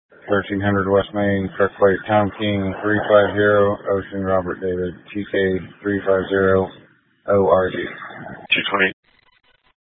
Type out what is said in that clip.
1300 West Main, Kirk Plate, Tom King 350, Ocean Robert David, TK 350, ORD. 220.